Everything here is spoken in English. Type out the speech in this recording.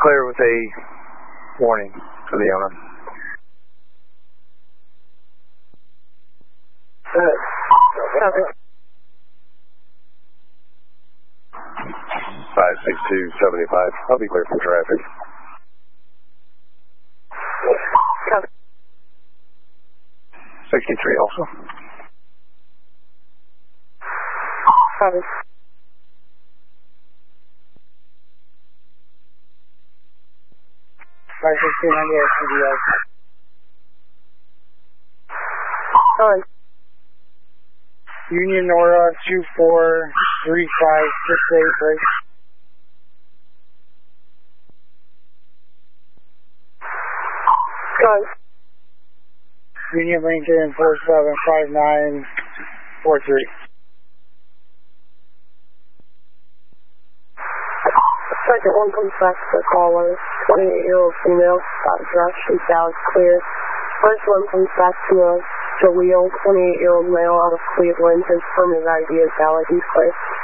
Clear with a warning to the owner. 56275. I'll be clear for traffic. Copy. 63 also. Copy. 56298 CDL. On. Union Nora 243568, right? On. Union Lincoln 475943. Second one comes back to the caller, 28-year-old female, address, she's out clear. First one comes back to a Jaleel, 28-year-old male out of Cleveland, his permanent ID is valid, he's clear.